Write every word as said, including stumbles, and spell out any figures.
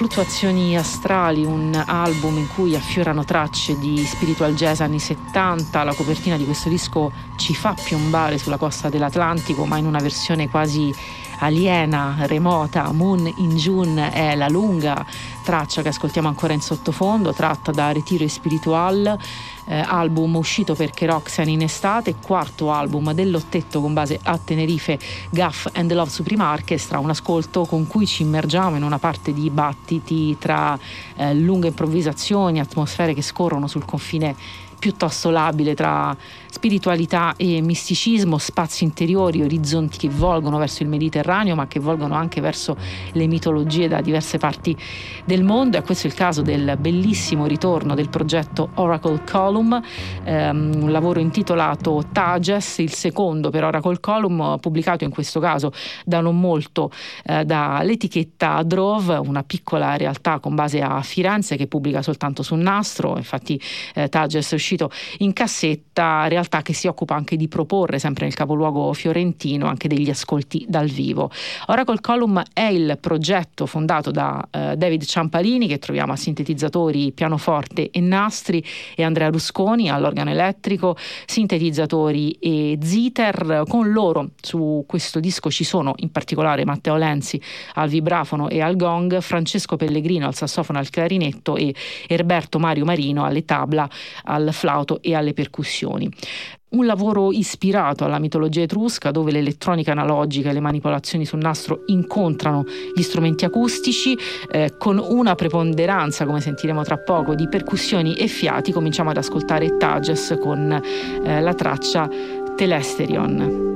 Fluttuazioni astrali, un album in cui affiorano tracce di spiritual jazz anni settanta. La copertina di questo disco ci fa piombare sulla costa dell'Atlantico, ma in una versione quasi aliena, remota. Moon in June è la lunga traccia che ascoltiamo ancora in sottofondo, tratta da Retiro Espiritual, eh, album uscito per Keroxen in estate, quarto album dell'ottetto con base a Tenerife Gaff and the Love Supreme Orchestra, un ascolto con cui ci immergiamo in una parte di battiti tra eh, lunghe improvvisazioni, atmosfere che scorrono sul confine piuttosto labile tra spiritualità e misticismo, spazi interiori, orizzonti che volgono verso il Mediterraneo ma che volgono anche verso le mitologie da diverse parti del mondo. E questo è il caso del bellissimo ritorno del progetto Oracle Column, ehm, un lavoro intitolato Tages, il secondo per Oracle Column, pubblicato in questo caso da non molto eh, dall'etichetta Drove, una piccola realtà con base a Firenze che pubblica soltanto su nastro. Infatti eh, Tages è uscito in cassetta, realtà che si occupa anche di proporre sempre nel capoluogo fiorentino anche degli ascolti dal vivo. Oracle Column è il progetto fondato da uh, David Ciamparini, che troviamo a sintetizzatori, pianoforte e nastri, e Andrea Rusconi all'organo elettrico, sintetizzatori e zither. Con loro su questo disco ci sono in particolare Matteo Lenzi al vibrafono e al gong, Francesco Pellegrino al sassofono e al clarinetto e Erberto Mario Marino alle tabla, al flauto e alle percussioni. Un lavoro ispirato alla mitologia etrusca, dove l'elettronica analogica e le manipolazioni sul nastro incontrano gli strumenti acustici, eh, con una preponderanza, come sentiremo tra poco, di percussioni e fiati. Cominciamo ad ascoltare Tages con eh, la traccia Telesterion.